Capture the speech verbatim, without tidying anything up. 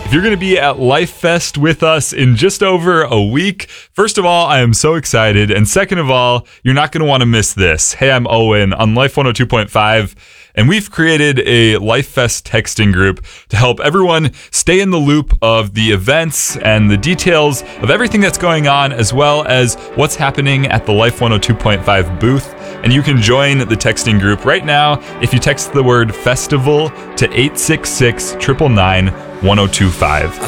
If you're going to be at Life Fest with us in just over a week, first of all, I am so excited. And second of all, you're not going to want to miss this. Hey, I'm Owen on Life one oh two point five. And we've created a Life Fest texting group to help everyone stay in the loop of the events and the details of everything that's going on, as well as what's happening at the Life one oh two point five booth. And you can join the texting group right now if you text the word festival to eight six six, nine nine nine, one oh two five.